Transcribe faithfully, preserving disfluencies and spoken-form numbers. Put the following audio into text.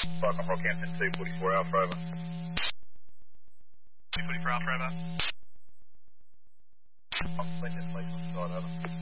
Falcon Rock Hampton two forty-four Alpha over. two forty-four Alpha over. I'm playing this place on side over.